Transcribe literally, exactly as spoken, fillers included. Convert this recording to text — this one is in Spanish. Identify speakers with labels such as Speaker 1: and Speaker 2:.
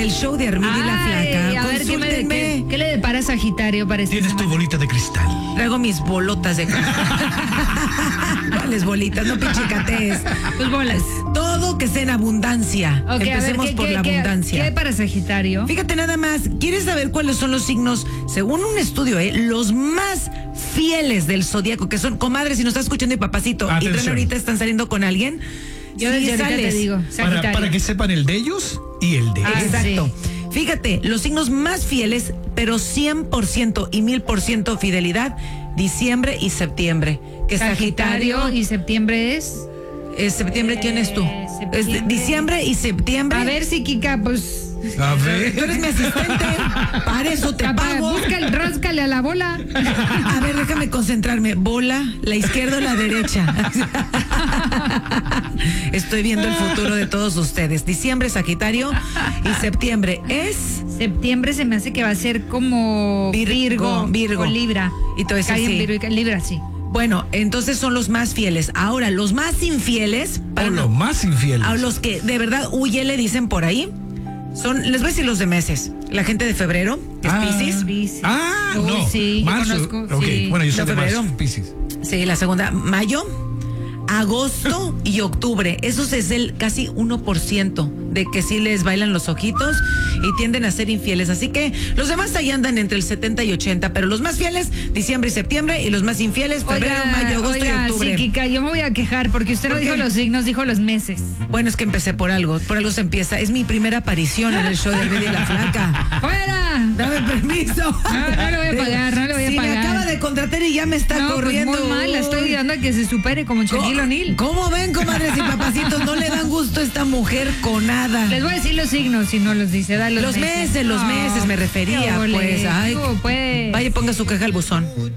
Speaker 1: el show de Armida y la Flaca.
Speaker 2: A ver, ¿qué, me, qué, ¿qué le depara Sagitario para este
Speaker 3: Tienes tu bolita de cristal.
Speaker 1: Traigo mis bolotas de cristal. ¿Cuáles bolitas? No pichicatees.
Speaker 2: Pues bolas.
Speaker 1: Todo que sea en abundancia.
Speaker 2: Okay,
Speaker 1: Empecemos
Speaker 2: ver, ¿qué,
Speaker 1: por
Speaker 2: qué,
Speaker 1: la
Speaker 2: qué,
Speaker 1: abundancia.
Speaker 2: ¿Qué para Sagitario?
Speaker 1: Fíjate nada más, ¿quieres saber cuáles son los signos, según un estudio, eh, los más fieles del zodiaco, que son comadres, si nos está escuchando y papacito,
Speaker 3: Atención.
Speaker 1: y Tren ahorita están saliendo con alguien?
Speaker 2: Yo
Speaker 1: sí,
Speaker 2: desde ahorita
Speaker 1: sales.
Speaker 2: te digo, Sagitario.
Speaker 3: Para, para que sepan el de ellos y el de
Speaker 2: Ah,
Speaker 3: ellos.
Speaker 1: Exacto.
Speaker 2: sí.
Speaker 1: Fíjate, los signos más fieles, pero cien por ciento y mil por ciento fidelidad, diciembre y septiembre. Que
Speaker 2: Sagitario,
Speaker 1: Sagitario
Speaker 2: y septiembre es.
Speaker 1: eh, septiembre, ¿quién es tú?
Speaker 2: Eh,
Speaker 1: Es de-
Speaker 2: septiembre.
Speaker 1: diciembre y septiembre.
Speaker 2: A ver si Kika, pues.
Speaker 3: A
Speaker 1: Tú
Speaker 3: ver.
Speaker 1: eres mi asistente, para eso te
Speaker 2: Capaz,
Speaker 1: pago.
Speaker 2: busca el, ráscale a la bola.
Speaker 1: A ver, déjame concentrarme. Bola, la izquierda o la derecha. Estoy viendo el futuro de todos ustedes. Diciembre, Sagitario, y septiembre es
Speaker 2: Septiembre se me hace que va a ser como
Speaker 1: Vir-
Speaker 2: Virgo,
Speaker 1: Virgo.
Speaker 2: o Libra.
Speaker 1: Y todo eso
Speaker 2: Cae en
Speaker 1: sí.
Speaker 2: Virgo y Libra, sí.
Speaker 1: Bueno, entonces son los más fieles. Ahora, los más infieles,
Speaker 3: O
Speaker 1: para
Speaker 3: lo
Speaker 1: no-
Speaker 3: más infiel.
Speaker 1: a los que de verdad huye, le dicen por ahí, son, les voy a decir los de meses. La gente de febrero, que es
Speaker 3: Ah.
Speaker 1: Piscis.
Speaker 2: Piscis.
Speaker 3: Ah,
Speaker 2: Uy,
Speaker 3: no.
Speaker 2: sí, yo
Speaker 3: Marzo.
Speaker 2: conozco,
Speaker 3: Ok,
Speaker 2: sí.
Speaker 3: bueno, yo soy
Speaker 1: No,
Speaker 3: de
Speaker 1: febrero.
Speaker 3: marzo, Piscis.
Speaker 1: Sí, la segunda, mayo, agosto y octubre. Esos es el casi uno por ciento de que sí les bailan los ojitos y tienden a ser infieles. Así que los demás ahí andan entre el setenta y ochenta, pero los más fieles, diciembre y septiembre, y los más infieles, febrero,
Speaker 2: Oiga,
Speaker 1: mayo, agosto
Speaker 2: oiga,
Speaker 1: y octubre.
Speaker 2: sí, Kika, yo me voy a quejar porque usted no
Speaker 1: ¿Por
Speaker 2: dijo
Speaker 1: qué?
Speaker 2: los signos, dijo los meses.
Speaker 1: Bueno, es que empecé por algo, por algo se empieza. Es mi primera aparición en el show de Armida y la Flaca.
Speaker 2: ¡Fuera!
Speaker 1: Dame permiso.
Speaker 2: No, no le voy a pagar, no le voy a
Speaker 1: si
Speaker 2: pagar.
Speaker 1: me acaba de contratar y ya me está
Speaker 2: No, pues
Speaker 1: corriendo.
Speaker 2: muy mal, la estoy ayudando a que se supere como Shaquille O'Neal.
Speaker 1: ¿Cómo ven, comadres y papacitos? No le dan gusto a esta mujer con nada.
Speaker 2: Les voy a decir los signos si no los dice, da los,
Speaker 1: Los meses, los meses me refería,
Speaker 2: qué ole,
Speaker 1: pues. Ay,
Speaker 2: ¿cómo pues?
Speaker 1: vaya, ponga su caja al buzón.